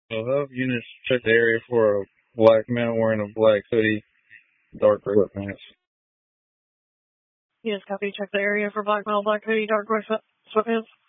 Help units check the area for a black man wearing a black hoodie, dark gray sweatpants. Yes, copy. Check the area for black male, black hoodie, dark gray sweatpants.